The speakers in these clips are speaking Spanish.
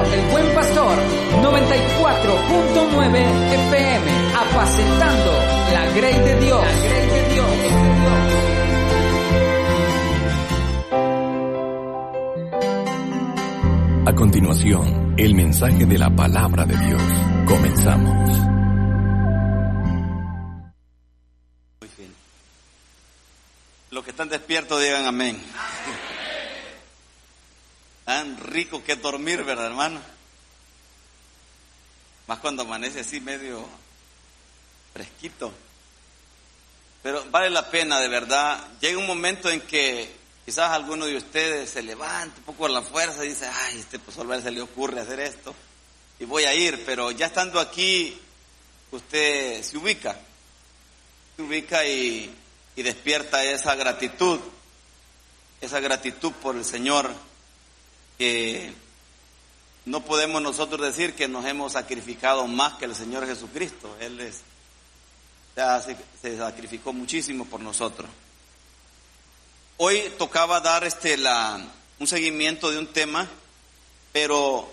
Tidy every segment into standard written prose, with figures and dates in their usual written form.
El Buen Pastor, 94.9 FM, apacentando la grey de Dios. La grey de Dios. A continuación, el mensaje de la palabra de Dios. Comenzamos. Muy bien. Los que están despiertos digan amén. Tan rico que es dormir, ¿verdad, hermano? Más cuando amanece así medio fresquito. Pero vale la pena, de verdad. Llega un momento en que quizás alguno de ustedes se levanta un poco a la fuerza y dice, ay, pues solo se le ocurre hacer esto y voy a ir. Pero ya estando aquí, usted se ubica y despierta esa gratitud por el Señor, que no podemos nosotros decir que nos hemos sacrificado más que el Señor Jesucristo. Él se sacrificó muchísimo por nosotros. Hoy tocaba dar un seguimiento de un tema, pero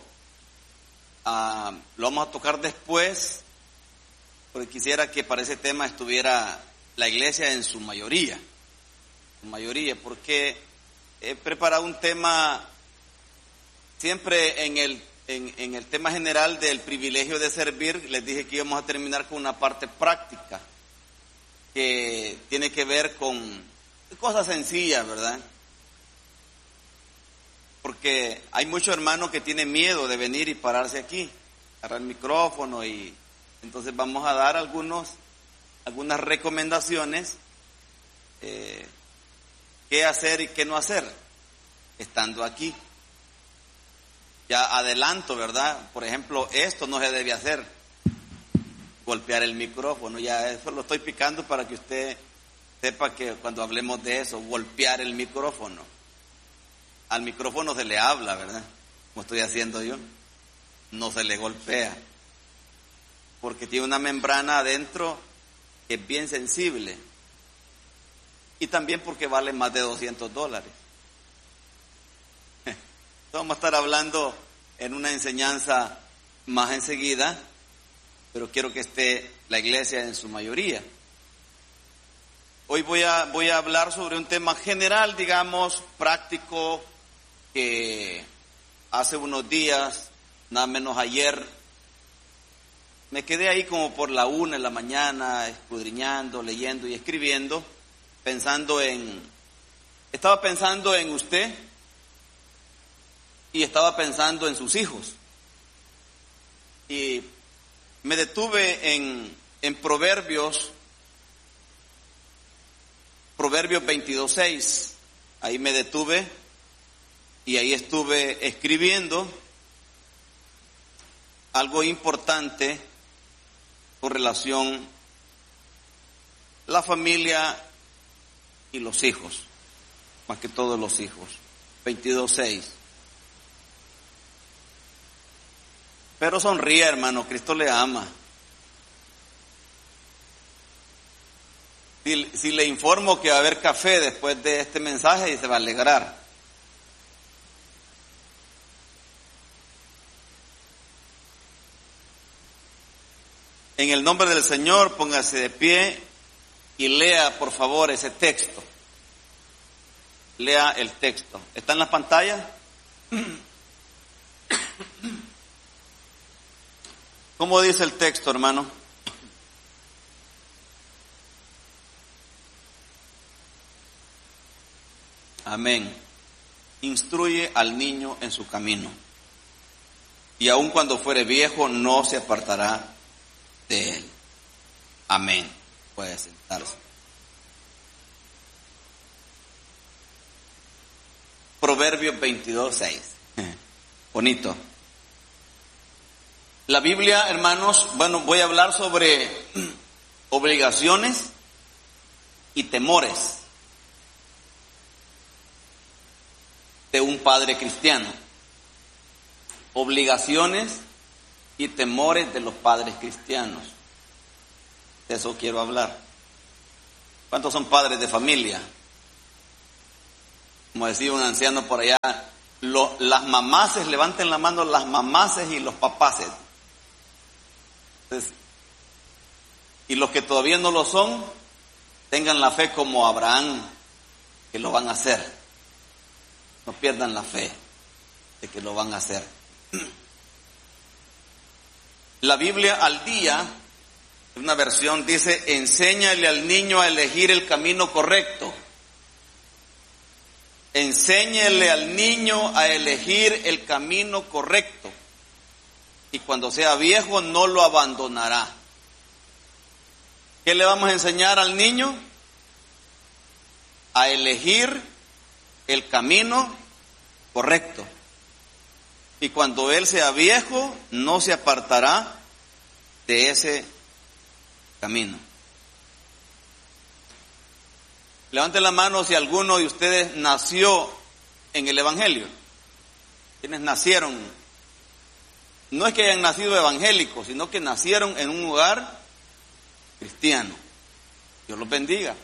lo vamos a tocar después, porque quisiera que para ese tema estuviera la iglesia en su mayoría, porque he preparado un tema siempre en el tema general del privilegio de servir. Les dije que íbamos a terminar con una parte práctica que tiene que ver con cosas sencillas, ¿verdad? Porque hay muchos hermanos que tienen miedo de venir y pararse aquí, agarrar el micrófono, y entonces vamos a dar algunas recomendaciones, qué hacer y qué no hacer estando aquí. Ya adelanto, ¿verdad? Por ejemplo, esto no se debe hacer, golpear el micrófono. Ya eso lo estoy picando para que usted sepa que cuando hablemos de eso, golpear el micrófono. Al micrófono se le habla, ¿verdad? Como estoy haciendo yo. No se le golpea, porque tiene una membrana adentro que es bien sensible, y también porque vale más de $200. Vamos a estar hablando en una enseñanza más enseguida, pero quiero que esté la iglesia en su mayoría. Hoy voy a hablar sobre un tema general, digamos, práctico, que hace unos días, nada menos ayer, me quedé ahí como por la 1 de la mañana, escudriñando, leyendo y escribiendo, estaba pensando en usted, y estaba pensando en sus hijos. Y me detuve en Proverbios 22:6. Ahí me detuve y ahí estuve escribiendo algo importante con relación a la familia y los hijos, más que todos los hijos. 22:6. Pero sonríe, hermano, Cristo le ama. Si le informo que va a haber café después de este mensaje, y se va a alegrar. En el nombre del Señor, póngase de pie y lea, por favor, ese texto. Lea el texto. ¿Está en la pantalla? ¿Cómo dice el texto, hermano? Amén. Instruye al niño en su camino, y aun cuando fuere viejo no se apartará de él. Amén. Puede sentarse. Proverbios 22:6. Bonito. La Biblia, hermanos, voy a hablar sobre obligaciones y temores de un padre cristiano. Obligaciones y temores de los padres cristianos. De eso quiero hablar. ¿Cuántos son padres de familia? Como decía un anciano por allá, las mamaces, levanten la mano las mamaces y los papaces. Entonces, y los que todavía no lo son, tengan la fe como Abraham, que lo van a hacer. No pierdan la fe de que lo van a hacer. La Biblia al día, una versión dice, enséñale al niño a elegir el camino correcto. Enséñele al niño a elegir el camino correcto. Y cuando sea viejo no lo abandonará. ¿Qué le vamos a enseñar al niño? A elegir el camino correcto. Y cuando él sea viejo, no se apartará de ese camino. Levanten la mano si alguno de ustedes nació en el Evangelio. Quienes nacieron, no es que hayan nacido evangélicos, sino que nacieron en un hogar cristiano. Dios los bendiga.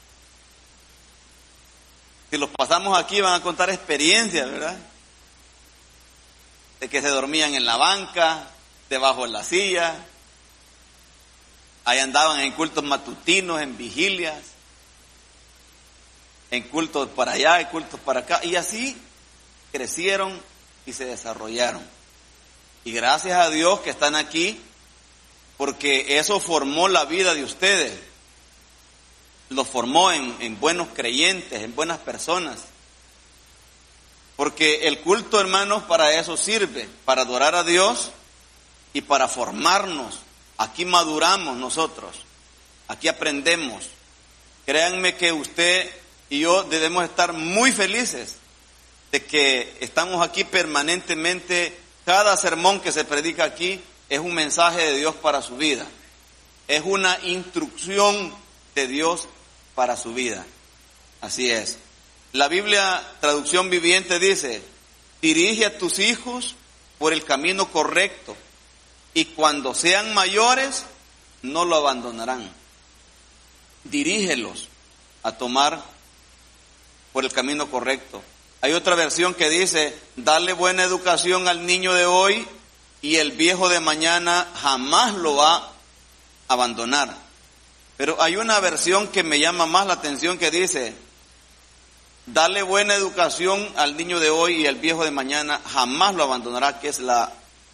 Si los pasamos aquí van a contar experiencias, ¿verdad? De que se dormían en la banca, debajo de la silla, ahí andaban en cultos matutinos, en vigilias, en cultos para allá, en cultos para acá, y así crecieron y se desarrollaron. Y gracias a Dios que están aquí, porque eso formó la vida de ustedes, los formó en buenos creyentes, en buenas personas. Porque el culto, hermanos, para eso sirve, para adorar a Dios y para formarnos. Aquí maduramos nosotros, aquí aprendemos. Créanme que usted y yo debemos estar muy felices de que estamos aquí permanentemente. Cada sermón que se predica aquí es un mensaje de Dios para su vida. Es una instrucción de Dios para su vida. Así es. La Biblia, traducción viviente, dice, dirige a tus hijos por el camino correcto y cuando sean mayores no lo abandonarán. Dirígelos a tomar por el camino correcto. Hay otra versión que dice, dale buena educación al niño de hoy y el viejo de mañana jamás lo va a abandonar. Pero hay una versión que me llama más la atención que dice, dale buena educación al niño de hoy y el viejo de mañana jamás lo abandonará, que es la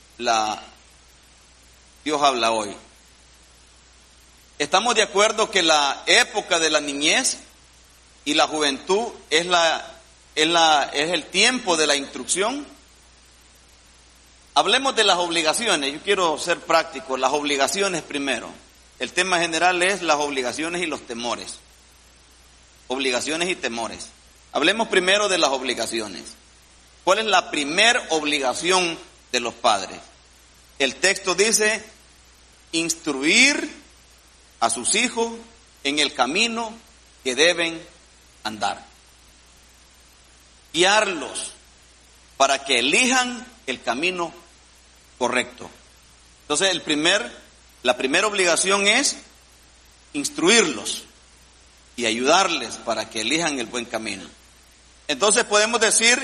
Dios habla hoy. Estamos de acuerdo que la época de la niñez y la juventud es el tiempo de la instrucción. Hablemos de las obligaciones. Yo quiero ser práctico. Las obligaciones primero. El tema general es las obligaciones y los temores. Obligaciones y temores. Hablemos primero de las obligaciones. ¿Cuál es la primer obligación de los padres? El texto dice, instruir a sus hijos en el camino que deben andar. Guiarlos para que elijan el camino correcto. Entonces la primera obligación es instruirlos y ayudarles para que elijan el buen camino. Entonces podemos decir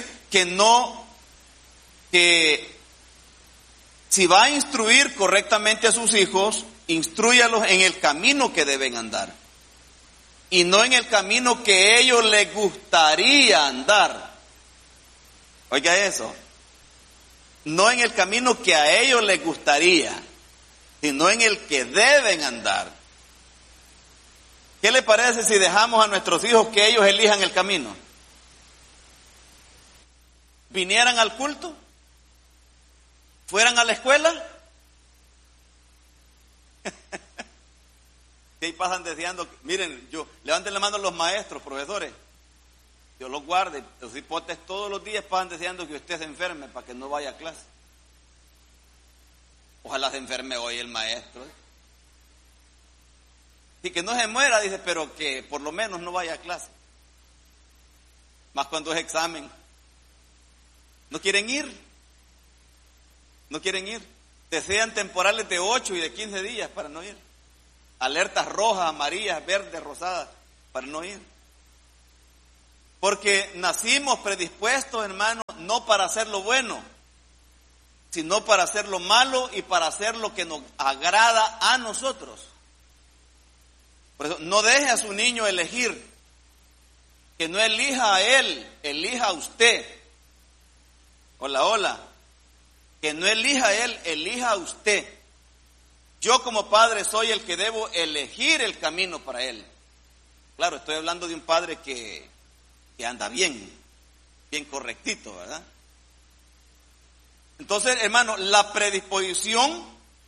que si va a instruir correctamente a sus hijos, instrúyalos en el camino que deben andar y no en el camino que a ellos les gustaría andar. Oiga eso, no en el camino que a ellos les gustaría, sino en el que deben andar. ¿Qué le parece si dejamos a nuestros hijos que ellos elijan el camino? ¿Vinieran al culto? ¿Fueran a la escuela? ¿Qué pasan deseando? Miren, levanten la mano los maestros, profesores. Dios los guarde. Los hipotes todos los días pasan deseando que usted se enferme para que no vaya a clase. Ojalá se enferme hoy el maestro. Y que no se muera, dice, pero que por lo menos no vaya a clase. Más cuando es examen. ¿No quieren ir? No quieren ir. Desean temporales de 8 y de 15 días para no ir. Alertas rojas, amarillas, verdes, rosadas, para no ir. Porque nacimos predispuestos, hermano, no para hacer lo bueno, sino para hacer lo malo y para hacer lo que nos agrada a nosotros. Por eso, no deje a su niño elegir, que no elija a él, elija a usted. Hola, hola. Que no elija a él, elija a usted. Yo como padre soy el que debo elegir el camino para él. Claro, estoy hablando de un padre que anda bien correctito, ¿verdad? Entonces, hermano, la predisposición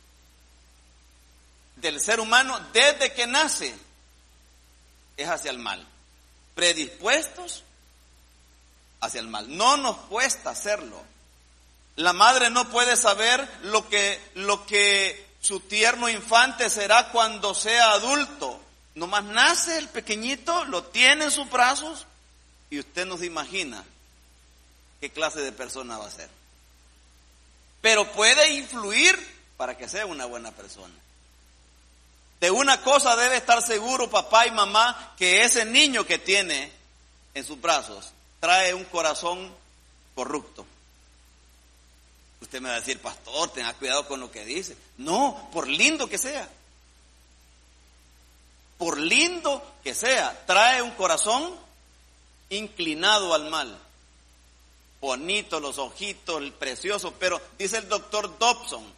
del ser humano desde que nace es hacia el mal. Predispuestos hacia el mal. No nos cuesta hacerlo. La madre no puede saber lo que su tierno infante será cuando sea adulto. Nomás nace el pequeñito, lo tiene en sus brazos y usted no se imagina qué clase de persona va a ser. Pero puede influir para que sea una buena persona. De una cosa debe estar seguro papá y mamá, que ese niño que tiene en sus brazos trae un corazón corrupto. Usted me va a decir, pastor, tenga cuidado con lo que dice. No, por lindo que sea. Por lindo que sea, trae un corazón inclinado al mal. Bonito, los ojitos, el precioso, pero dice el doctor Dobson,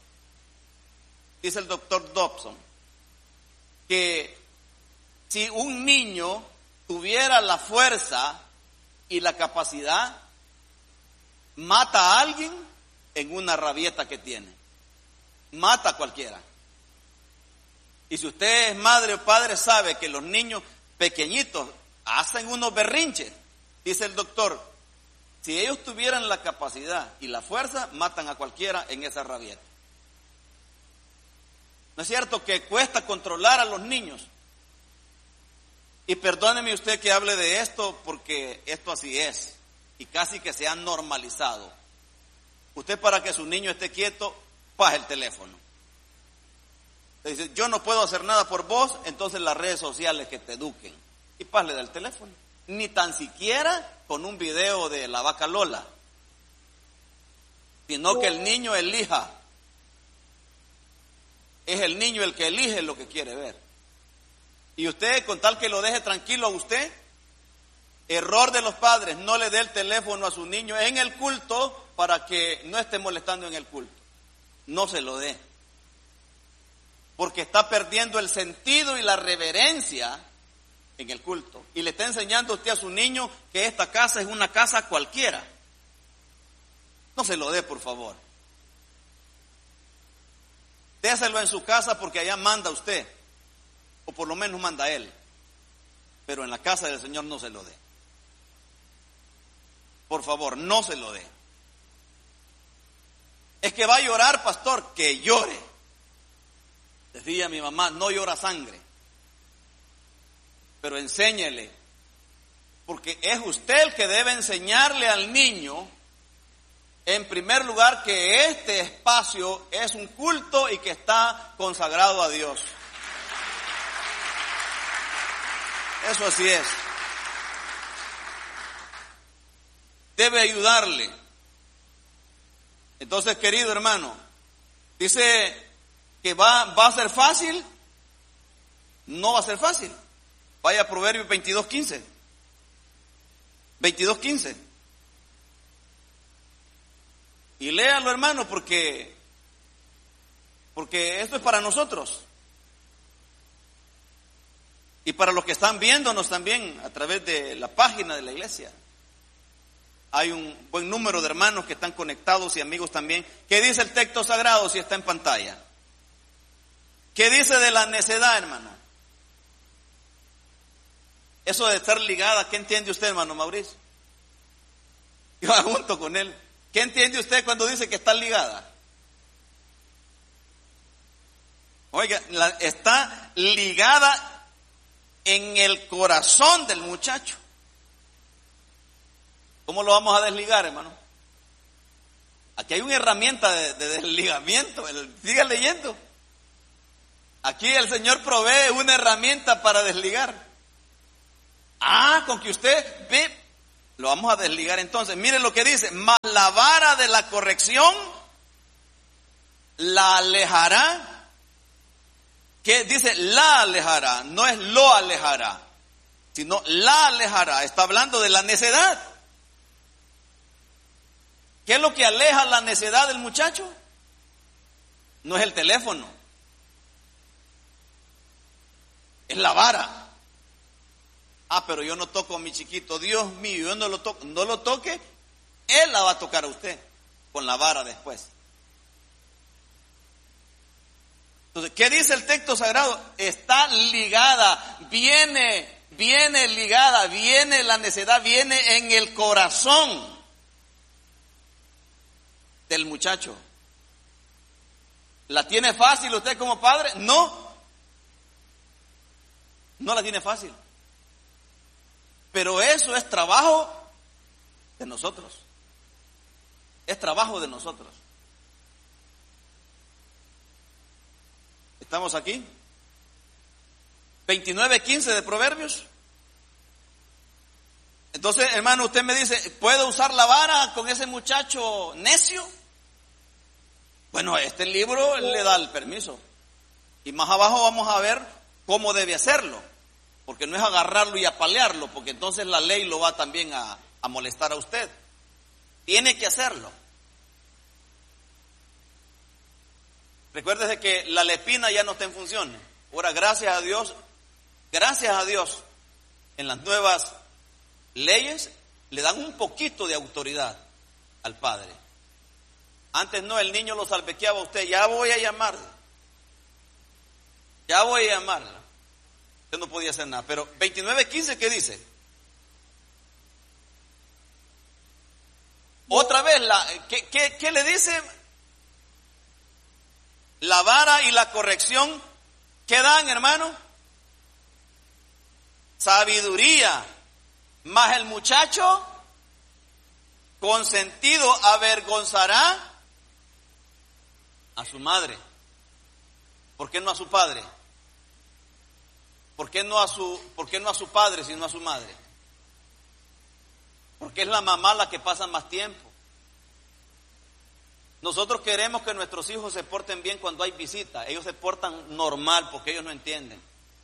que si un niño tuviera la fuerza y la capacidad, mata a alguien en una rabieta que tiene. Mata a cualquiera. Y si usted es madre o padre, sabe que los niños pequeñitos hacen unos berrinches. Dice el doctor, si ellos tuvieran la capacidad y la fuerza, matan a cualquiera en esa rabieta. ¿No es cierto que cuesta controlar a los niños? Y perdóneme usted que hable de esto, porque esto así es. Y casi que se ha normalizado. Usted, para que su niño esté quieto, baje el teléfono. Le dice, yo no puedo hacer nada por vos, entonces las redes sociales que te eduquen. Y pásale del teléfono. Ni tan siquiera con un video de la vaca Lola, sino que el niño elija. Es el niño el que elige lo que quiere ver. Y usted, con tal que lo deje tranquilo a usted, error de los padres, no le dé el teléfono a su niño en el culto para que no esté molestando en el culto. No se lo dé. Porque está perdiendo el sentido y la reverencia en el culto. Y le está enseñando usted a su niño que esta casa es una casa cualquiera. No se lo dé, por favor. Déselo en su casa porque allá manda usted. O por lo menos manda él. Pero en la casa del Señor no se lo dé. Por favor, no se lo dé. Es que va a llorar, pastor, que llore. Decía mi mamá, no llora sangre. Pero enséñele. Porque es usted el que debe enseñarle al niño, en primer lugar, que este espacio es un culto y que está consagrado a Dios. Eso así es. Debe ayudarle. Entonces, querido hermano, dice que va a ser fácil. No va a ser fácil. Vaya a Proverbios 22:15. 22:15. Y léalo, hermano, porque esto es para nosotros. Y para los que están viéndonos también a través de la página de la iglesia. Hay un buen número de hermanos que están conectados y amigos también. ¿Qué dice el texto sagrado si está en pantalla? ¿Qué dice de la necedad, hermano? Eso de estar ligada, ¿qué entiende usted, hermano Mauricio? Yo junto con él. ¿Qué entiende usted cuando dice que está ligada? Oiga, está ligada en el corazón del muchacho. ¿Cómo lo vamos a desligar, hermano? Aquí hay una herramienta de desligamiento. Siga leyendo. Aquí el Señor provee una herramienta para desligar. Con que usted ve Lo vamos a desligar entonces. Miren lo que dice: mas la vara de la corrección la alejará. ¿Qué dice? La alejará, no es lo alejará, sino la alejará. Está hablando de la necedad. ¿Qué es lo que aleja la necedad del muchacho? No es el teléfono, es la vara. Ah, pero yo no toco a mi chiquito. Dios mío, yo no lo toco. No lo toque, él la va a tocar a usted con la vara después. Entonces, ¿qué dice el texto sagrado? Está ligada, viene ligada, viene la necedad, viene en el corazón del muchacho. ¿La tiene fácil usted como padre? No la tiene fácil. Pero eso es trabajo de nosotros. Es trabajo de nosotros. ¿Estamos aquí? 29:15 de Proverbios. Entonces, hermano, usted me dice, ¿puedo usar la vara con ese muchacho necio? Bueno, este libro le da el permiso. Y más abajo vamos a ver cómo debe hacerlo. Porque no es agarrarlo y apalearlo, porque entonces la ley lo va también a molestar a usted. Tiene que hacerlo. Recuérdese que la lepina ya no está en función. Ahora, gracias a Dios, en las nuevas leyes le dan un poquito de autoridad al padre. Antes no, el niño lo salvequeaba a usted. Ya voy a llamarla. Usted no podía hacer nada. Pero 29:15, ¿qué dice? Otra vez, ¿qué le dice? La vara y la corrección, ¿qué dan, hermano? Sabiduría. Mas el muchacho consentido avergonzará a su madre. ¿Por qué no a su padre? ¿Por qué no a su padre, sino a su madre? Porque es la mamá la que pasa más tiempo. Nosotros queremos que nuestros hijos se porten bien cuando hay visita. Ellos se portan normal porque ellos no entienden.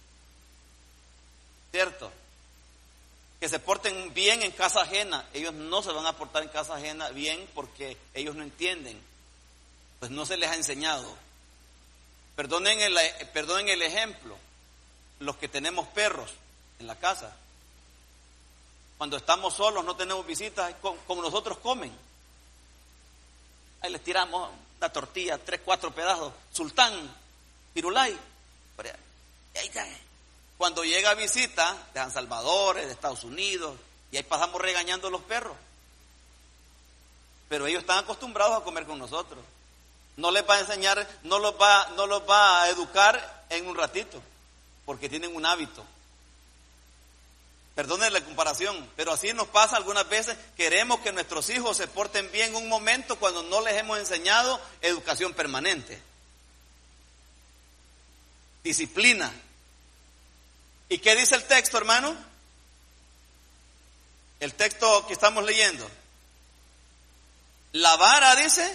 ¿Cierto? Que se porten bien en casa ajena. Ellos no se van a portar en casa ajena bien porque ellos no entienden. Pues no se les ha enseñado. Perdonen el ejemplo. Los que tenemos perros en la casa. Cuando estamos solos, no tenemos visitas, como nosotros comen. Ahí les tiramos una tortilla, 3, 4 pedazos, sultán, pirulay. Y ahí cae. Cuando llega visita de San Salvador, de Estados Unidos, y ahí pasamos regañando a los perros. Pero ellos están acostumbrados a comer con nosotros. No les va a enseñar, no los va a educar en un ratito, porque tienen un hábito. Perdonen la comparación, pero así nos pasa algunas veces. Queremos que nuestros hijos se porten bien un momento cuando no les hemos enseñado educación permanente. Disciplina. ¿Y qué dice el texto, hermano? El texto que estamos leyendo. La vara dice,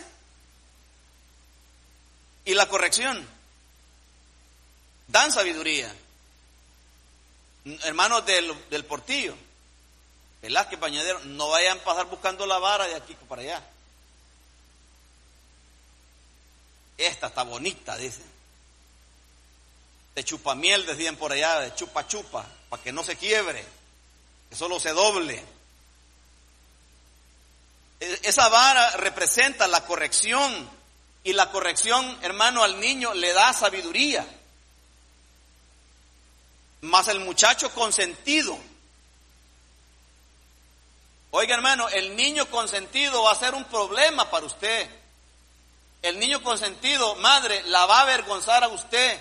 y la corrección dan sabiduría. Hermanos del Portillo, Velázquez, Bañadero, no vayan a pasar buscando la vara de aquí para allá. Esta está bonita, dicen. De chupamiel, decían por allá, de chupa chupa, para que no se quiebre, que solo se doble. Esa vara representa la corrección, y la corrección, hermano, al niño le da sabiduría. Más el muchacho consentido. Oiga, hermano, el niño consentido va a ser un problema para usted. El niño consentido, madre, la va a avergonzar a usted.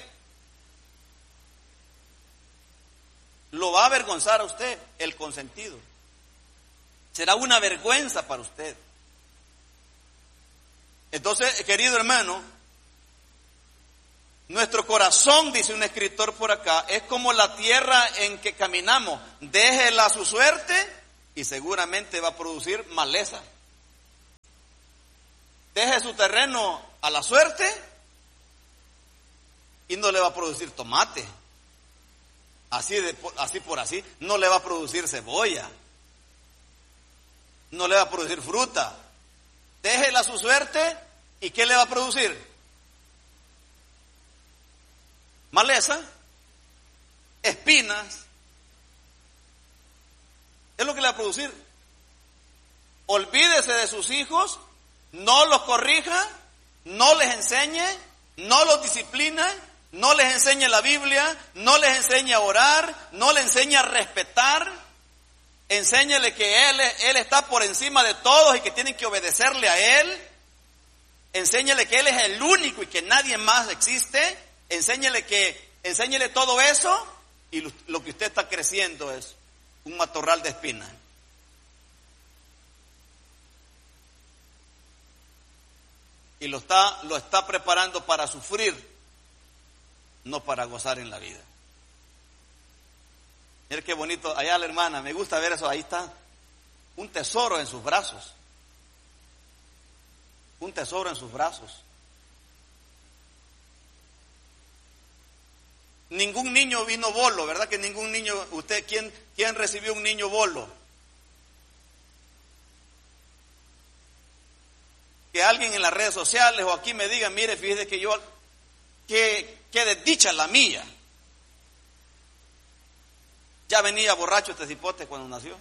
Lo va a avergonzar a usted, el consentido. Será una vergüenza para usted. Entonces, querido hermano, nuestro corazón, dice un escritor por acá, es como la tierra en que caminamos. Déjela a su suerte y seguramente va a producir maleza. Deje su terreno a la suerte y no le va a producir tomate. Así por así, no le va a producir cebolla, no le va a producir fruta. Déjela a su suerte y ¿qué le va a producir? Maleza, espinas. Es lo que le va a producir. Olvídese de sus hijos, no los corrija, no les enseñe, no los disciplina, no les enseñe la Biblia, no les enseñe a orar, no les enseñe a respetar. Enséñele que Él está por encima de todos y que tienen que obedecerle a Él. Enséñele que Él es el único y que nadie más existe. Enséñele todo eso y lo que usted está creciendo es un matorral de espinas. Y lo está preparando para sufrir, no para gozar en la vida. Mira qué bonito, allá la hermana, me gusta ver eso, ahí está, un tesoro en sus brazos. Un tesoro en sus brazos. Ningún niño vino bolo, ¿verdad? Que ningún niño, usted, ¿quién recibió un niño bolo? Que alguien en las redes sociales o aquí me diga, mire, fíjese que yo, qué desdicha la mía. Ya venía borracho este cipote cuando nació.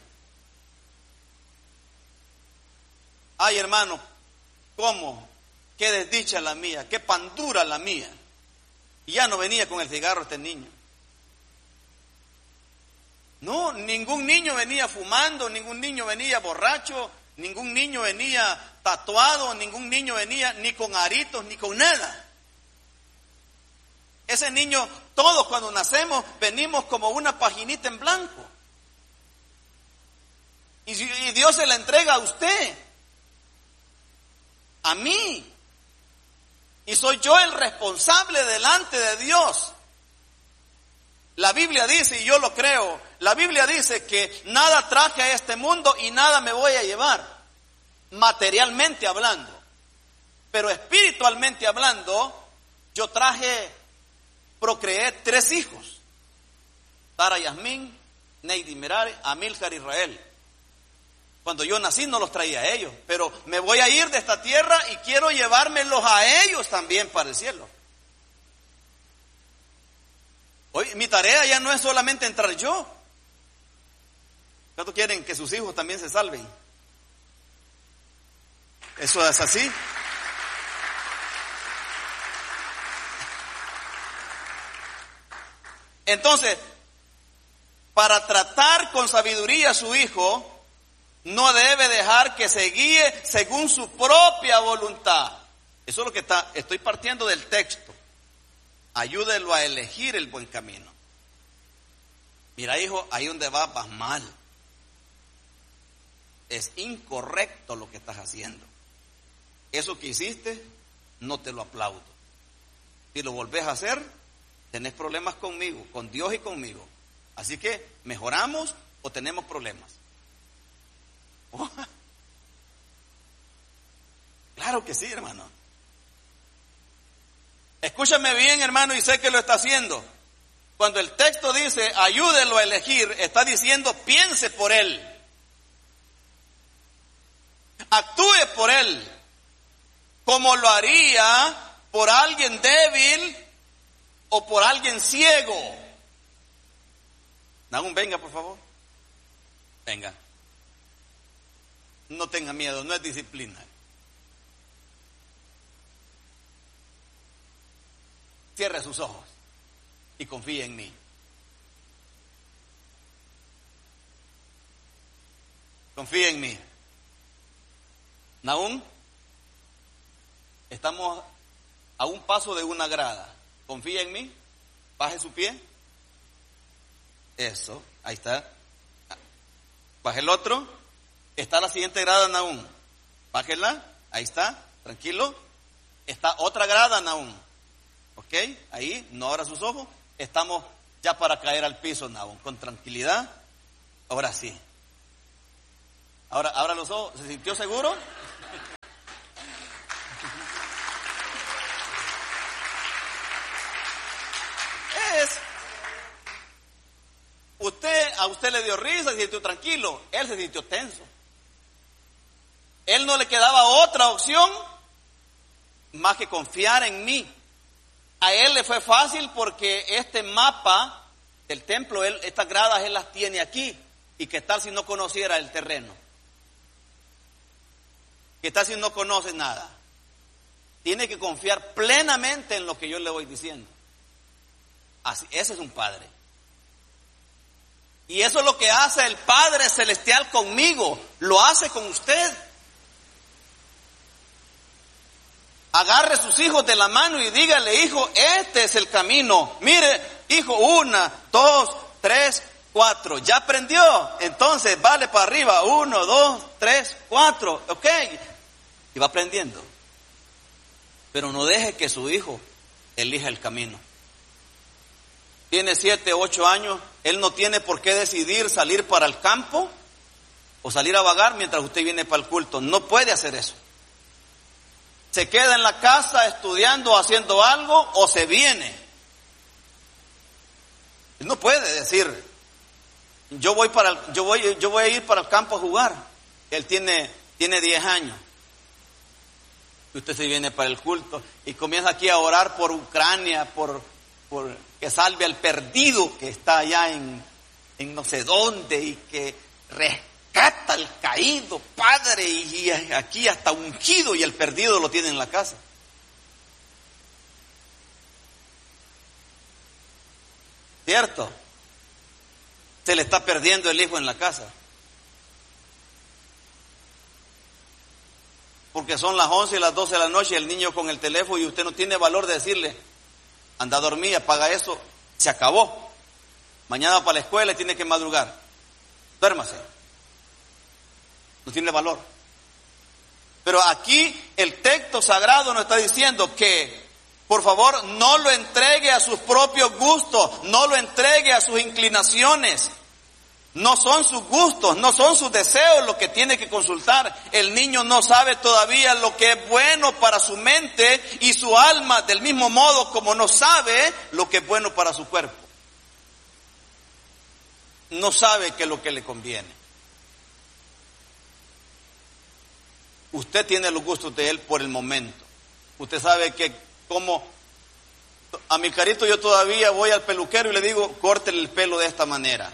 Ay, hermano, ¿cómo? Qué desdicha la mía, qué pandura la mía. Y ya no venía con el cigarro este niño. No, ningún niño venía fumando, ningún niño venía borracho, ningún niño venía tatuado, ningún niño venía ni con aritos, ni con nada. Ese niño, todos cuando nacemos, venimos como una paginita en blanco. Y Dios se la entrega a usted, a mí. Y soy yo el responsable delante de Dios. La Biblia dice, y yo lo creo, la Biblia dice que nada traje a este mundo y nada me voy a llevar, materialmente hablando. Pero espiritualmente hablando, yo procreé 3 hijos. Sara Yasmín, Neidi Merari, Amílcar Israel. Cuando yo nací no los traía a ellos, pero me voy a ir de esta tierra y quiero llevármelos a ellos también para el cielo. Hoy mi tarea ya no es solamente entrar yo. ¿Cuántos quieren que sus hijos también se salven? Eso es así. Entonces, para tratar con sabiduría a su hijo, no debe dejar que se guíe según su propia voluntad. Eso es lo que estoy partiendo del texto. Ayúdelo a elegir el buen camino. Mira, hijo, ahí donde vas mal. Es incorrecto lo que estás haciendo. Eso que hiciste, no te lo aplaudo. Si lo volvés a hacer, tenés problemas conmigo, con Dios y conmigo. Así que, ¿mejoramos o tenemos problemas? Oh. Claro que sí, hermano. Escúchame bien, hermano, y sé que lo está haciendo. Cuando el texto dice, ayúdelo a elegir, está diciendo, piense por él. Actúe por él, como lo haría por alguien débil o por alguien ciego. Nahum, venga, por favor. Venga. No tenga miedo, no es disciplina. Cierre sus ojos y confíe en mí. Confíe en mí. Nahum, estamos a un paso de una grada. Confía en mí. Baje su pie. Eso, ahí está. Baje el otro. Está la siguiente grada, Nahum. Bájela, ahí está, tranquilo. Está otra grada, Nahum. ¿Ok? Ahí, no abra sus ojos. Estamos ya para caer al piso, Nahum. Con tranquilidad. Ahora sí. Ahora, abra los ojos. ¿Se sintió seguro? A usted le dio risa, se sintió tranquilo. Él se sintió tenso. Él no le quedaba otra opción más que confiar en mí. A él le fue fácil porque este mapa del templo, estas gradas él las tiene aquí. ¿Y qué tal si no conociera el terreno? ¿Qué tal si no conoce nada? Tiene que confiar plenamente en lo que yo le voy diciendo. Así, ese es un padre. Y eso es lo que hace el Padre Celestial conmigo. Lo hace con usted. Agarre a sus hijos de la mano y dígale: hijo, este es el camino. Mire, hijo, 1, 2, 3, 4. ¿Ya aprendió? Entonces, vale para arriba. 1, 2, 3, 4. Ok. Y va aprendiendo. Pero no deje que su hijo elija el camino. Tiene 7, 8 años. Él no tiene por qué decidir salir para el campo o salir a vagar mientras usted viene para el culto. No puede hacer eso. Se queda en la casa estudiando, haciendo algo, o se viene. No puede decir: yo voy a ir para el campo a jugar. Él tiene 10 años. Y usted se viene para el culto y comienza aquí a orar por Ucrania, por que salve al perdido que está allá en no sé dónde, y que rescata al caído, Padre, y aquí hasta ungido, y el perdido lo tiene en la casa. ¿Cierto? Se le está perdiendo el hijo en la casa. Porque son las 11 y las 12 de la noche y el niño con el teléfono, y usted no tiene valor de decirle: anda a dormir, apaga eso, se acabó. Mañana para la escuela y tiene que madrugar. Duérmase. No tiene valor. Pero aquí el texto sagrado nos está diciendo que, por favor, no lo entregue a sus propios gustos, no lo entregue a sus inclinaciones. No son sus gustos, no son sus deseos lo que tiene que consultar. El niño no sabe todavía lo que es bueno para su mente y su alma, del mismo modo como no sabe lo que es bueno para su cuerpo. No sabe qué es lo que le conviene. Usted tiene los gustos de él por el momento. Usted sabe que como a mi carito yo todavía voy al peluquero y le digo: córtele el pelo de esta manera.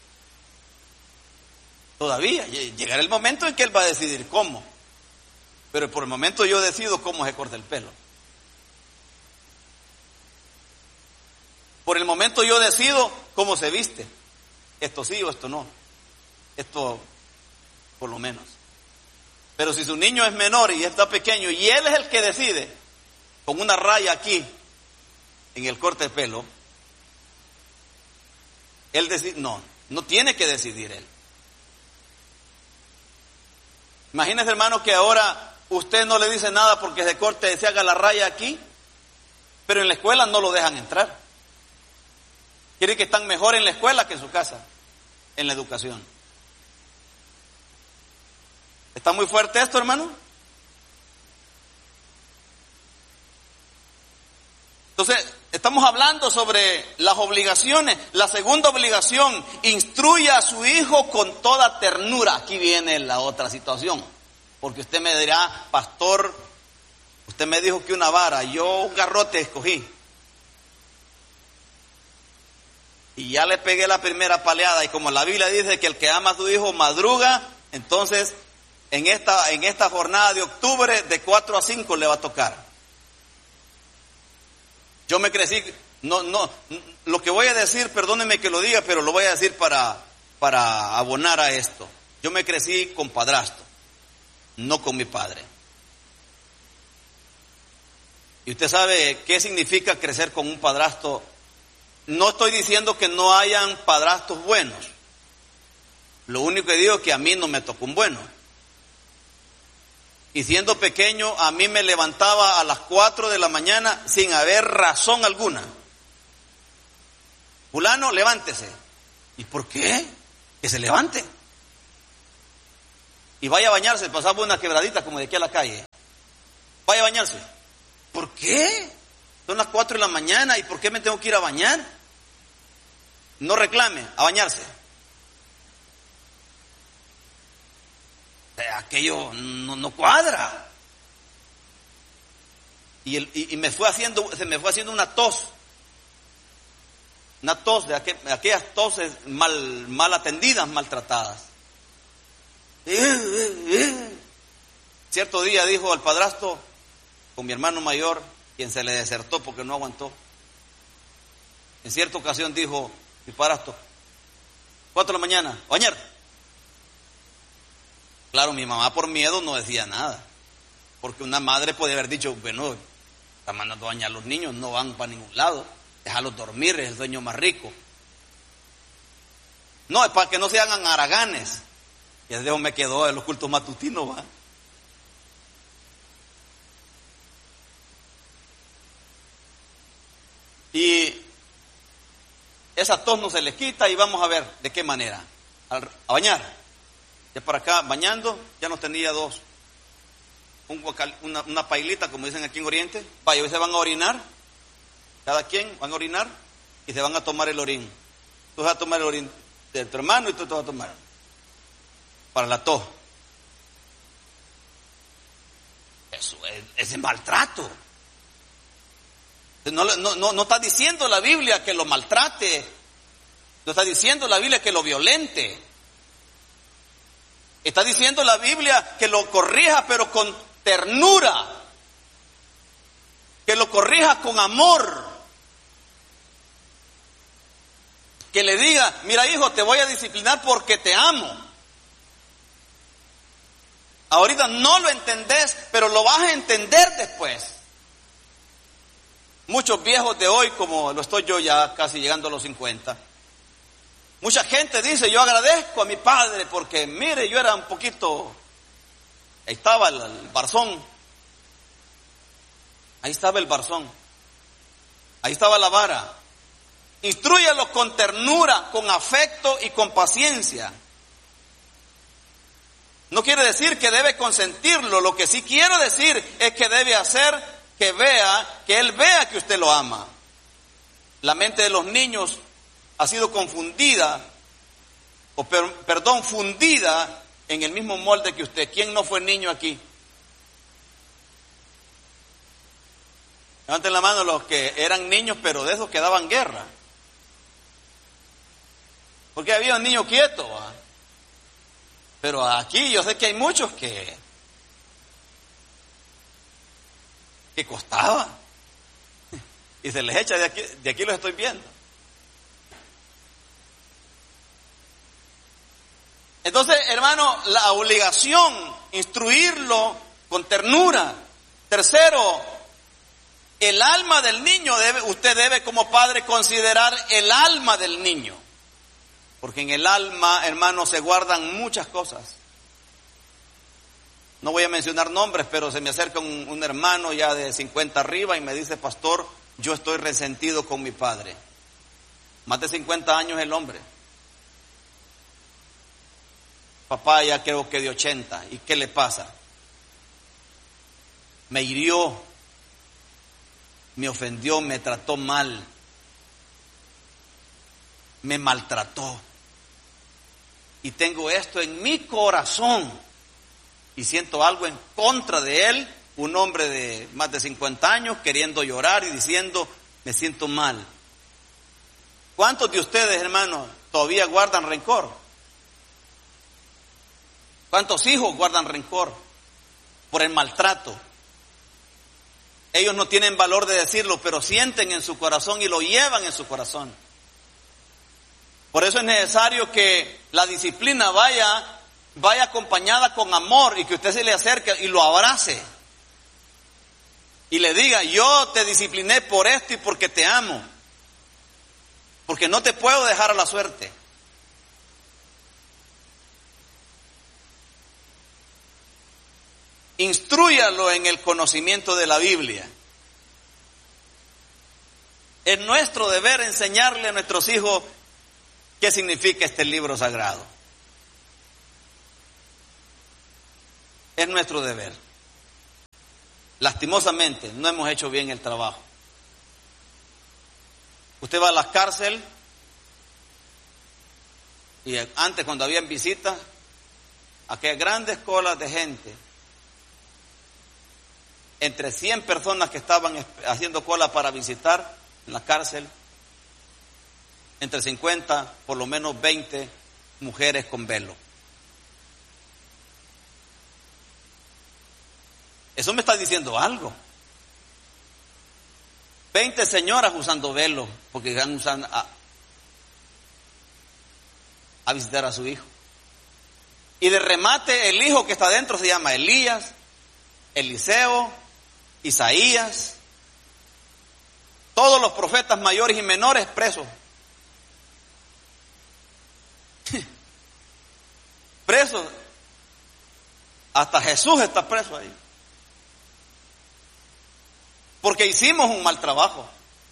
Todavía llegará el momento en que él va a decidir cómo. Pero por el momento yo decido cómo se corta el pelo. Por el momento yo decido cómo se viste. Esto sí o esto no. Esto por lo menos. Pero si su niño es menor y está pequeño y él es el que decide, con una raya aquí en el corte de pelo, él decide, no tiene que decidir él. Imagínese, hermano, que ahora usted no le dice nada porque se corte, se haga la raya aquí, pero en la escuela no lo dejan entrar. Quiere que están mejor en la escuela que en su casa, en la educación. ¿Está muy fuerte esto, hermano? Entonces, estamos hablando sobre las obligaciones. La segunda obligación: instruya a su hijo con toda ternura. Aquí viene la otra situación. Porque usted me dirá: pastor, usted me dijo que una vara, yo un garrote escogí. Y ya le pegué la primera paleada. Y como la Biblia dice que el que ama a su hijo madruga, entonces en esta jornada de octubre, de 4 a 5 le va a tocar. Yo me crecí, lo que voy a decir, perdónenme que lo diga, pero lo voy a decir para abonar a esto. Yo me crecí con padrastro, no con mi padre. Y usted sabe qué significa crecer con un padrastro. No estoy diciendo que no hayan padrastros buenos. Lo único que digo es que a mí no me tocó un bueno. Y siendo pequeño, a mí me levantaba a las 4 de la mañana sin haber razón alguna. Fulano, levántese. ¿Y por qué? Que se levante. y vaya a bañarse, pasaba una quebradita como de aquí a la calle. Vaya a bañarse. ¿Por qué? Son las 4 de la mañana, ¿y por qué me tengo que ir a bañar? No reclame, a bañarse. Aquello no cuadra. Y se me fue haciendo una tos. Una tos de aquellas toses mal atendidas, maltratadas. Cierto día dijo el padrastro con mi hermano mayor, quien se le desertó porque no aguantó. En cierta ocasión dijo mi padrastro: 4 de la mañana, a bañar. Claro, mi mamá por miedo no decía nada, porque una madre puede haber dicho: bueno, está mandando a bañar a los niños, no van para ningún lado, déjalos dormir, es el sueño más rico. No, es para que no se hagan haraganes. Y el dejo me quedó en los cultos matutinos, ¿va? Y esa tos no se les quita, y vamos a ver de qué manera. A bañar. Ya para acá, bañando, ya nos tenía una pailita, como dicen aquí en Oriente. Vaya, hoy se van a orinar. Cada quien van a orinar y se van a tomar el orín. Tú vas a tomar el orín de tu hermano y tú te vas a tomar. Para la tos. Eso es maltrato. No está diciendo la Biblia que lo maltrate. No está diciendo la Biblia que lo violente. Está diciendo la Biblia que lo corrija, pero con ternura. Que lo corrija con amor. Que le diga: mira, hijo, te voy a disciplinar porque te amo. Ahorita no lo entendés, pero lo vas a entender después. Muchos viejos de hoy, como lo estoy yo, ya casi llegando a los 50, mucha gente dice: yo agradezco a mi padre porque, mire, yo era un poquito, ahí estaba el barzón, ahí estaba el barzón, ahí estaba la vara. Instrúyalo con ternura, con afecto y con paciencia. No quiere decir que debe consentirlo, lo que sí quiero decir es que debe hacer que él vea que usted lo ama. La mente de los niños ha sido confundida, fundida en el mismo molde que usted. ¿Quién no fue niño aquí? Levanten la mano los que eran niños, pero de esos que daban guerra. Porque había un niño quieto, ¿va? Pero aquí yo sé que hay muchos que costaba. Y se les echa de aquí los estoy viendo. Entonces, hermano, la obligación, instruirlo con ternura. Tercero, el alma del niño, usted debe como padre considerar el alma del niño. Porque en el alma, hermano, se guardan muchas cosas. No voy a mencionar nombres, pero se me acerca un hermano ya de 50 arriba y me dice: pastor, yo estoy resentido con mi padre. Más de 50 años el hombre. Papá ya creo que de 80. ¿Y qué le pasa? Me hirió, me ofendió, me trató mal, me maltrató. Y tengo esto en mi corazón y siento algo en contra de él. Un hombre de más de 50 años queriendo llorar y diciendo: me siento mal. ¿Cuántos de ustedes, hermanos, todavía guardan rencor? ¿Cuántos hijos guardan rencor por el maltrato? Ellos no tienen valor de decirlo, pero sienten en su corazón y lo llevan en su corazón. Por eso es necesario que la disciplina vaya acompañada con amor y que usted se le acerque y lo abrace. Y le diga: yo te discipliné por esto y porque te amo. Porque no te puedo dejar a la suerte. Instrúyalo en el conocimiento de la Biblia. Es nuestro deber enseñarle a nuestros hijos qué significa este libro sagrado. Es nuestro deber. Lastimosamente, no hemos hecho bien el trabajo. Usted va a la cárcel y antes, cuando habían visitas, aquellas grandes colas de gente, entre 100 personas que estaban haciendo cola para visitar en la cárcel, entre 50, por lo menos 20 mujeres con velo. Eso me está diciendo algo. 20 señoras usando velo porque van usando a visitar a su hijo. Y de remate, el hijo que está adentro se llama Elías, Eliseo, Isaías. Todos los profetas mayores y menores presos. Presos. Hasta Jesús está preso ahí. Porque hicimos un mal trabajo.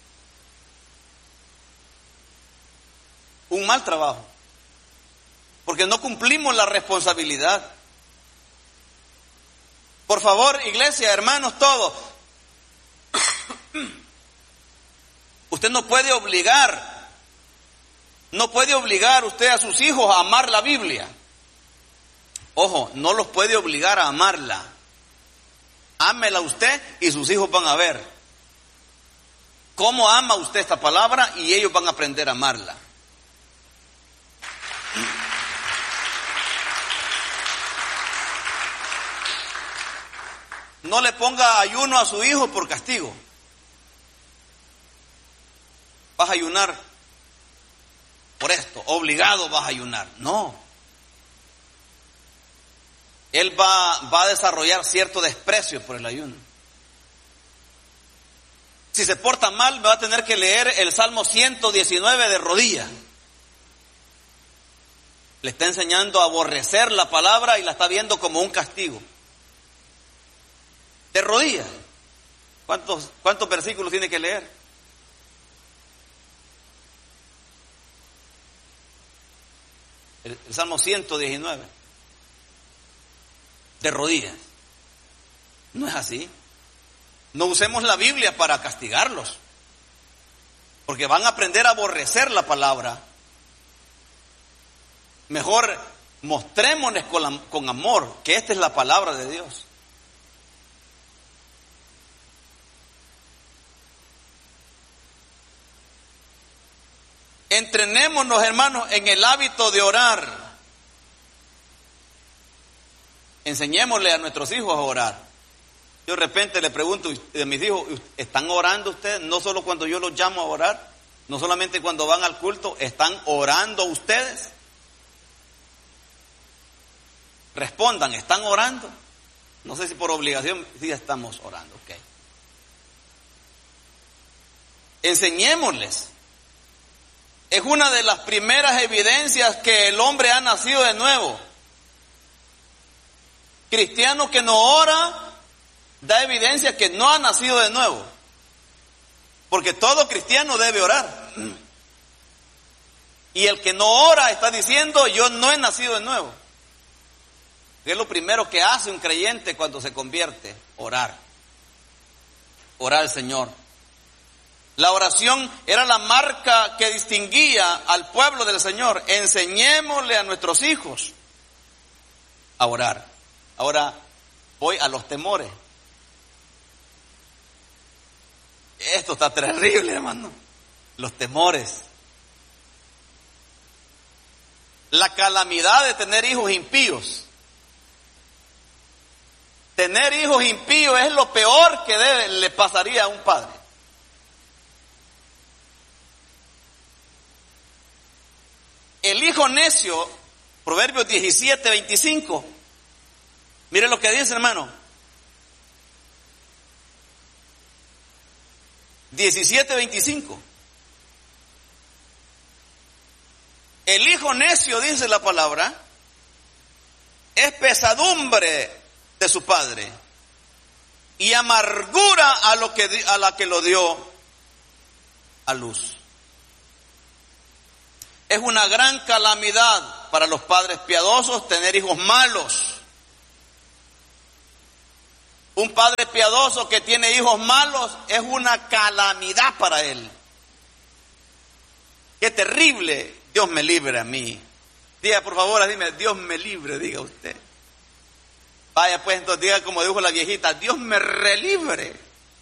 Un mal trabajo. Porque no cumplimos la responsabilidad. Por favor, iglesia, hermanos, todos. Usted no puede obligar usted a sus hijos a amar la Biblia. Ojo, no los puede obligar a amarla. Ámela usted y sus hijos van a ver cómo ama usted esta palabra y ellos van a aprender a amarla. No le ponga ayuno a su hijo por castigo. Vas a ayunar por esto, obligado vas a ayunar. No. Él va a desarrollar cierto desprecio por el ayuno. Si se porta mal, me va a tener que leer el Salmo 119 de rodillas. Le está enseñando a aborrecer la palabra y la está viendo como un castigo. De rodillas. ¿Cuántos versículos tiene que leer? El Salmo 119. De rodillas. No es así. No usemos la Biblia para castigarlos, porque van a aprender a aborrecer la palabra. Mejor mostrémonos con amor que esta es la palabra de Dios. Entrenémonos, hermanos, en el hábito de orar. Enseñémosle a nuestros hijos a orar. Yo de repente le pregunto a mis hijos, ¿están orando ustedes? No solo cuando yo los llamo a orar, no solamente cuando van al culto, ¿están orando ustedes? Respondan, ¿están orando? No sé si por obligación, sí estamos orando, ok. Enseñémosles. Es una de las primeras evidencias que el hombre ha nacido de nuevo. Cristiano que no ora da evidencia que no ha nacido de nuevo. Porque todo cristiano debe orar. Y el que no ora está diciendo, yo no he nacido de nuevo. ¿Qué es lo primero que hace un creyente cuando se convierte? Orar. Orar al Señor. La oración era la marca que distinguía al pueblo del Señor. Enseñémosle a nuestros hijos a orar. Ahora voy a los temores. Esto está terrible, hermano. Los temores. La calamidad de tener hijos impíos. Tener hijos impíos es lo peor que le pasaría a un padre. El hijo necio, Proverbios 17:25. Mire lo que dice, hermano. 17:25. El hijo necio, dice la palabra, es pesadumbre de su padre y amargura a la que lo dio a luz. Es una gran calamidad para los padres piadosos tener hijos malos. Un padre piadoso que tiene hijos malos es una calamidad para él. Qué terrible. Dios me libre a mí. Diga, por favor, dime, Dios me libre, diga usted. Vaya pues, entonces diga como dijo la viejita, Dios me relibre.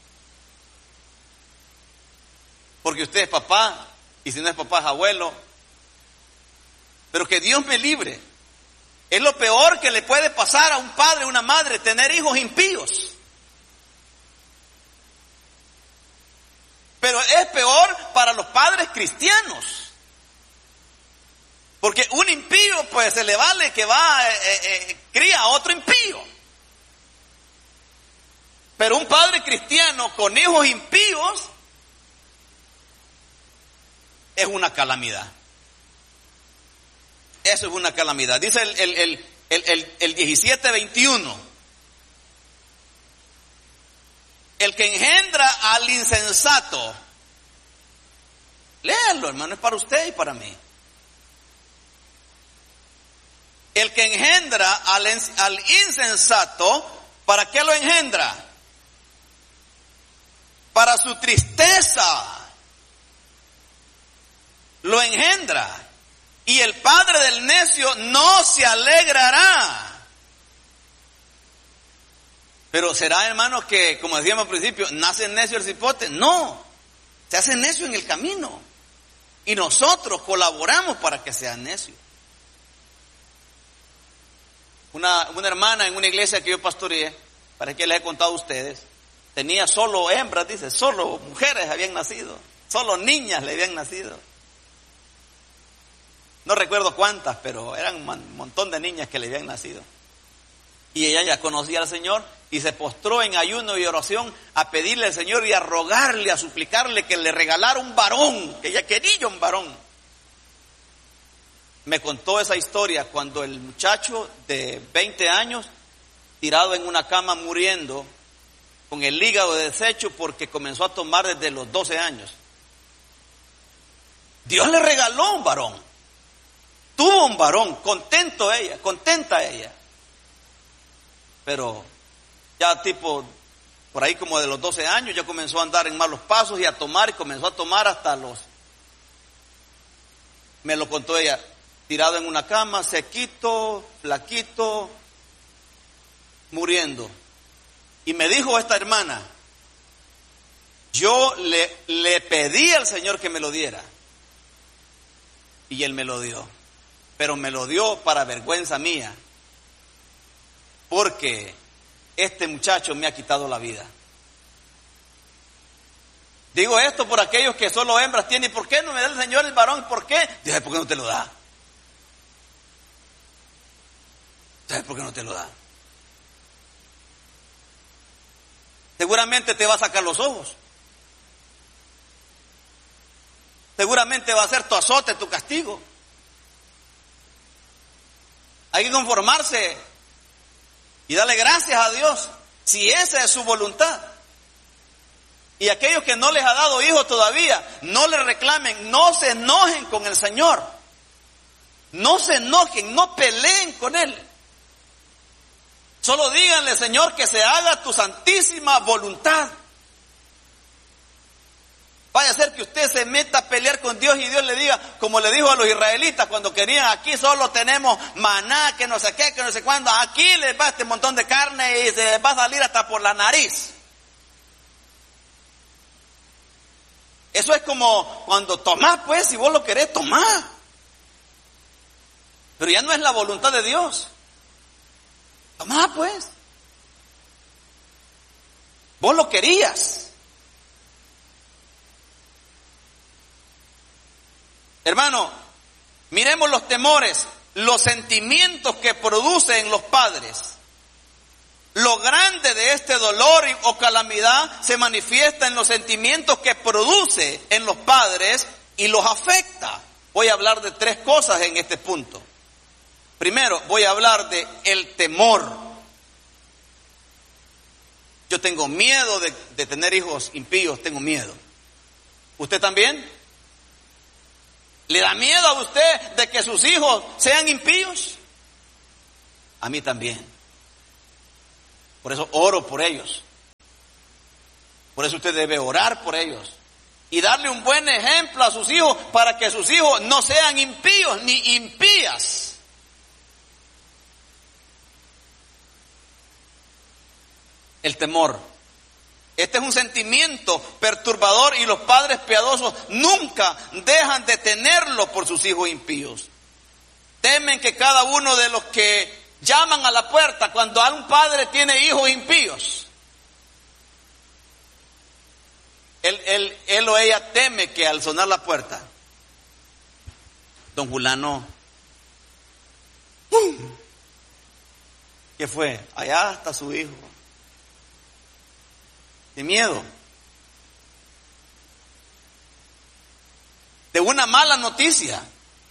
Porque usted es papá, y si no es papá es abuelo. Pero que Dios me libre. Es lo peor que le puede pasar a un padre, a una madre, tener hijos impíos. Pero es peor para los padres cristianos. Porque un impío, pues se le vale que cría a otro impío. Pero un padre cristiano con hijos impíos es una calamidad. Eso es una calamidad. Dice el 17:21. El que engendra al insensato. Léalo, hermano, es para usted y para mí. El que engendra al insensato, ¿para qué lo engendra? Para su tristeza. Lo engendra. Y el padre del necio no se alegrará. Pero será, hermano, que, como decíamos al principio, nace necio el cipote. No, se hace necio en el camino. Y nosotros colaboramos para que sea necio. Una hermana en una iglesia que yo pastoreé, para que les he contado a ustedes, tenía solo hembras, dice, solo mujeres habían nacido, solo niñas le habían nacido. No recuerdo cuántas, pero eran un montón de niñas que le habían nacido. Y ella ya conocía al Señor y se postró en ayuno y oración a pedirle al Señor y a rogarle, a suplicarle que le regalara un varón, que ella quería un varón. Me contó esa historia cuando el muchacho de 20 años, tirado en una cama muriendo, con el hígado deshecho porque comenzó a tomar desde los 12 años. Dios le regaló un varón. Tuvo un varón, contenta ella. Pero ya tipo, por ahí como de los 12 años, ya comenzó a andar en malos pasos y comenzó a tomar hasta me lo contó ella, tirado en una cama, sequito, flaquito, muriendo. Y me dijo esta hermana, yo le pedí al Señor que me lo diera. Y Él me lo dio. Pero me lo dio para vergüenza mía. Porque este muchacho me ha quitado la vida. Digo esto por aquellos que solo hembras tienen. ¿Y por qué no me da el Señor el varón? ¿Por qué? Dije, ¿por qué no te lo da? ¿Sabes por qué no te lo da? Seguramente te va a sacar los ojos. Seguramente va a ser tu azote, tu castigo. Hay que conformarse y darle gracias a Dios si esa es su voluntad. Y aquellos que no les ha dado hijos todavía, no le reclamen, no se enojen con el Señor. No se enojen, no peleen con Él. Solo díganle, Señor, que se haga tu santísima voluntad. Vaya a ser que usted se meta a pelear con Dios y Dios le diga, como le dijo a los israelitas cuando querían, aquí solo tenemos maná, que no sé qué, que no sé cuándo, aquí les va este montón de carne y se les va a salir hasta por la nariz. Eso es como cuando tomás, pues, si vos lo querés, tomá. Pero ya no es la voluntad de Dios. Tomá, pues. Vos lo querías. Hermano, miremos los temores, los sentimientos que producen los padres. Lo grande de este dolor o calamidad se manifiesta en los sentimientos que produce en los padres y los afecta. Voy a hablar de 3 cosas en este punto. Primero, voy a hablar de el temor. Yo tengo miedo de tener hijos impíos, tengo miedo. ¿Usted también? ¿Le da miedo a usted de que sus hijos sean impíos? A mí también. Por eso oro por ellos. Por eso usted debe orar por ellos. Y darle un buen ejemplo a sus hijos para que sus hijos no sean impíos ni impías. El temor. Este es un sentimiento perturbador y los padres piadosos nunca dejan de tenerlo por sus hijos impíos. Temen que cada uno de los que llaman a la puerta cuando un padre tiene hijos impíos, él o ella teme que al sonar la puerta, don Fulano, ¡pum! ¿Qué fue? Allá está su hijo. De miedo. De una mala noticia.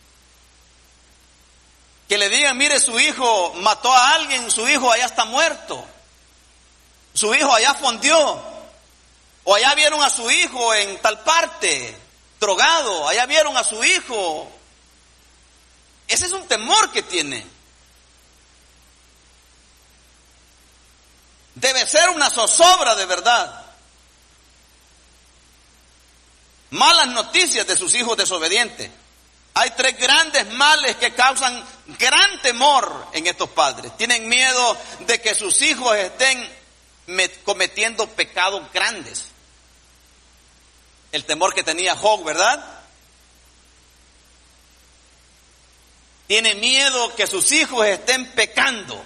Que le digan, mire, su hijo mató a alguien, su hijo allá está muerto. Su hijo allá fondió. O allá vieron a su hijo en tal parte, drogado. Allá vieron a su hijo. Ese es un temor que tiene. Debe ser una zozobra de verdad. Malas noticias de sus hijos desobedientes. Hay 3 grandes males que causan gran temor en estos padres. Tienen miedo de que sus hijos estén cometiendo pecados grandes. El temor que tenía Job, ¿verdad? Tiene miedo que sus hijos estén pecando.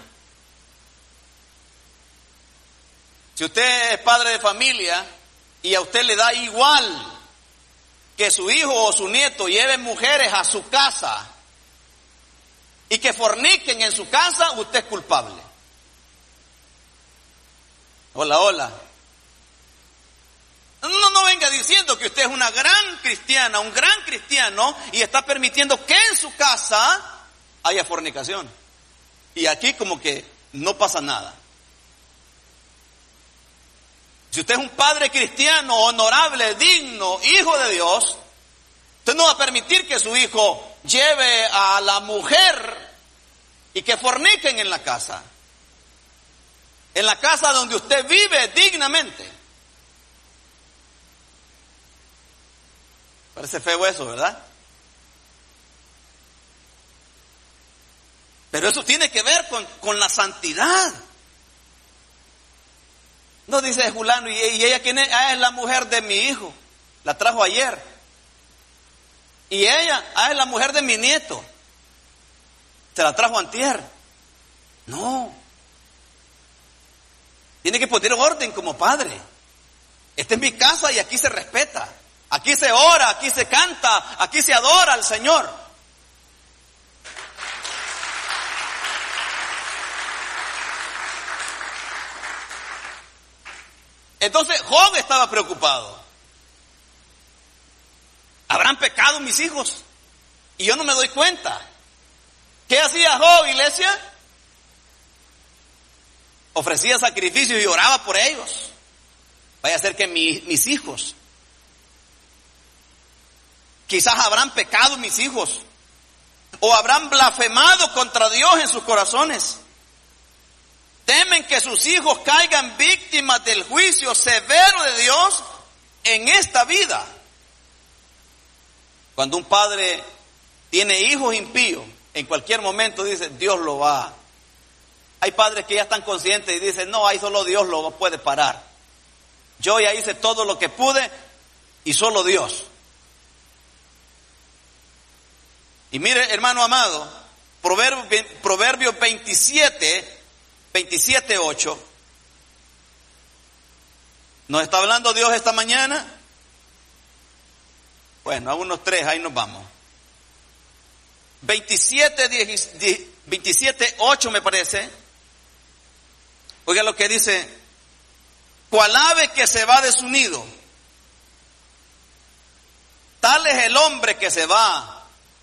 Si usted es padre de familia y a usted le da igual que su hijo o su nieto lleven mujeres a su casa y que forniquen en su casa, usted es culpable. Hola, hola. No venga diciendo que usted es una gran cristiana, un gran cristiano y está permitiendo que en su casa haya fornicación. Y aquí como que no pasa nada. Si usted es un padre cristiano, honorable, digno, hijo de Dios, usted no va a permitir que su hijo lleve a la mujer y que forniquen en la casa. En la casa donde usted vive dignamente. Parece feo eso, ¿verdad? Pero eso tiene que ver con la santidad. No dice fulano, ¿y ella quién es? Ah, es la mujer de mi hijo. La trajo ayer. Y ella, es la mujer de mi nieto. Se la trajo antier. No. Tiene que poner orden como padre. Esta es mi casa y aquí se respeta. Aquí se ora, aquí se canta, aquí se adora al Señor. Entonces Job estaba preocupado. ¿Habrán pecado mis hijos? Y yo no me doy cuenta. ¿Qué hacía Job, iglesia? Ofrecía sacrificios y oraba por ellos. Vaya a ser que mis hijos, quizás habrán pecado mis hijos, o habrán blasfemado contra Dios en sus corazones. Temen que sus hijos caigan víctimas del juicio severo de Dios en esta vida. Cuando un padre tiene hijos impíos, en cualquier momento dice, Dios lo va. Hay padres que ya están conscientes y dicen, no, ahí solo Dios lo puede parar. Yo ya hice todo lo que pude y solo Dios. Y mire, hermano amado, Proverbios 27:8. ¿Nos está hablando Dios esta mañana? Bueno, a unos 3, ahí nos vamos. 27:8 me parece. Oiga lo que dice: cual ave que se va de su nido, tal es el hombre que se va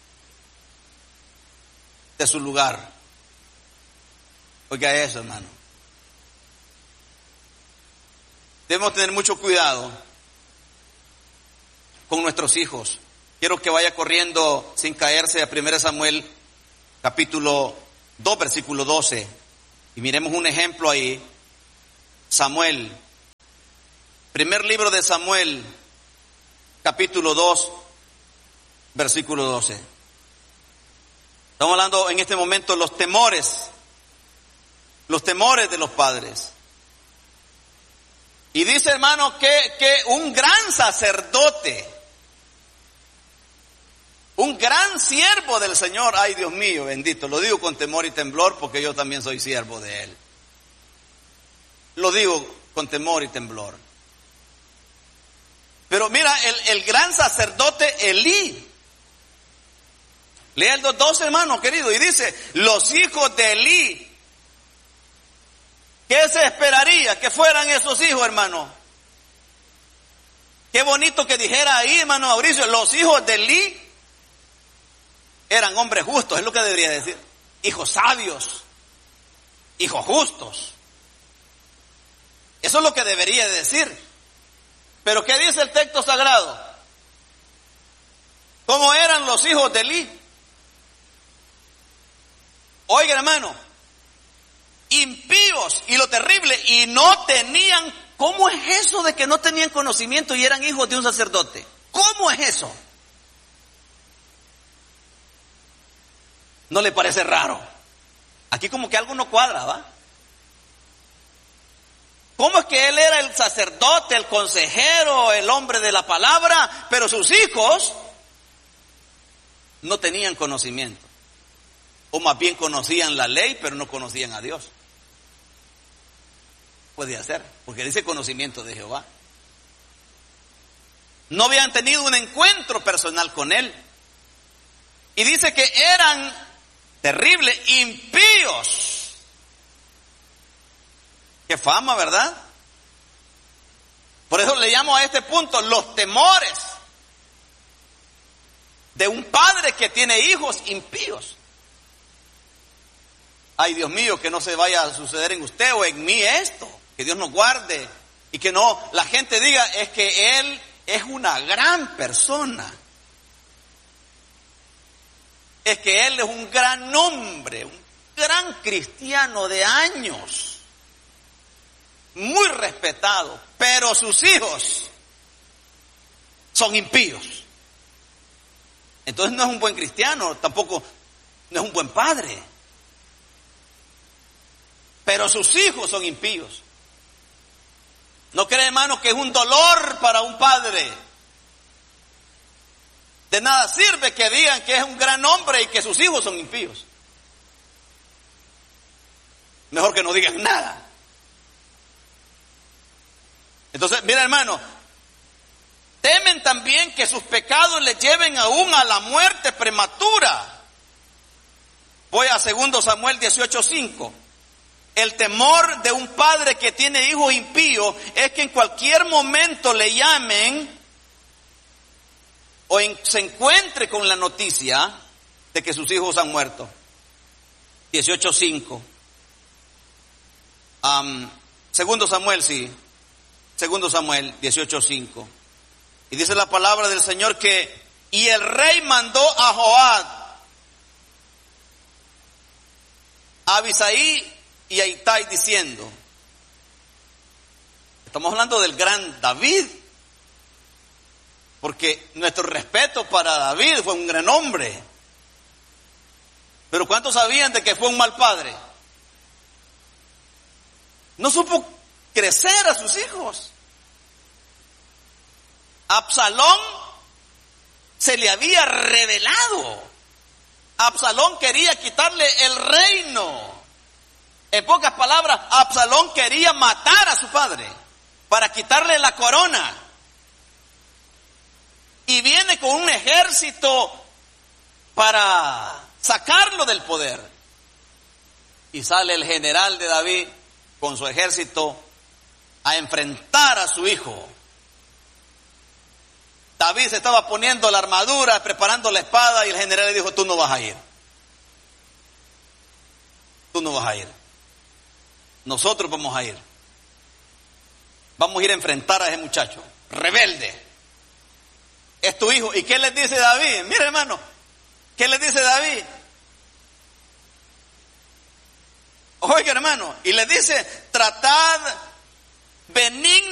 de su lugar. Oiga eso, hermano. Debemos tener mucho cuidado con nuestros hijos. Quiero que vaya corriendo sin caerse a 1 Samuel capítulo 2 versículo 12 y miremos un ejemplo ahí Samuel. Primer libro de Samuel, capítulo 2, versículo 12. Estamos hablando en este momento de los temores de los padres. Y dice, hermano, que un gran sacerdote, un gran siervo del Señor, ay Dios mío, bendito, lo digo con temor y temblor porque yo también soy siervo de Él. Lo digo con temor y temblor. Pero mira, el gran sacerdote Elí. Lea el 2:12, hermano querido, y dice, los hijos de Elí. ¿Qué se esperaría que fueran esos hijos, hermano? Qué bonito que dijera ahí, hermano Mauricio, los hijos de Elí eran hombres justos, es lo que debería decir. Hijos sabios, hijos justos. Eso es lo que debería decir. Pero ¿qué dice el texto sagrado? ¿Cómo eran los hijos de Elí? Oiga, hermano, impíos, y lo terrible, y no tenían, ¿cómo es eso de que no tenían conocimiento y eran hijos de un sacerdote? ¿Cómo es eso? ¿No le parece raro? Aquí como que algo no cuadra, ¿va? ¿Cómo es que él era el sacerdote, el consejero, el hombre de la palabra, pero sus hijos no tenían conocimiento? O más bien conocían la ley, pero no conocían a Dios. Puede ser, porque dice conocimiento de Jehová. No habían tenido un encuentro personal con Él. Y dice que eran terribles, impíos. Qué fama, ¿verdad? Por eso le llamo a este punto los temores de un padre que tiene hijos impíos. Ay, Dios mío, que no se vaya a suceder en usted o en mí esto. Que Dios nos guarde y que no la gente diga es que Él es una gran persona. Es que Él es un gran hombre, un gran cristiano de años. Muy respetado, pero sus hijos son impíos. Entonces no es un buen cristiano, tampoco no es un buen padre. Pero sus hijos son impíos. ¿No cree, hermano, que es un dolor para un padre? De nada sirve que digan que es un gran hombre y que sus hijos son impíos. Mejor que no digan nada. Entonces, mira, hermano, temen también que sus pecados les lleven aún a la muerte prematura. Voy a 2 Samuel 18:5. El temor de un padre que tiene hijos impíos es que en cualquier momento le llamen o se encuentre con la noticia de que sus hijos han muerto. 18:5. 2 Samuel, sí. 2 Samuel 18:5. Y dice la palabra del Señor que, y el rey mandó a Joab, a Abisaí y a Itai diciendo, estamos hablando del gran David, porque nuestro respeto para David, fue un gran hombre. Pero ¿cuántos sabían de que fue un mal padre? No supo crecer a sus hijos. Absalón se le había rebelado. Absalón quería quitarle el reino. En pocas palabras, Absalón quería matar a su padre para quitarle la corona. Y viene con un ejército para sacarlo del poder. Y sale el general de David con su ejército a enfrentar a su hijo. David se estaba poniendo la armadura, preparando la espada, y el general le dijo, tú no vas a ir. Tú no vas a ir. Nosotros vamos a ir. Vamos a ir a enfrentar a ese muchacho rebelde. Es tu hijo. ¿Y qué le dice David? Mira, hermano, ¿qué le dice David? Oiga, hermano, y le dice, tratad benigno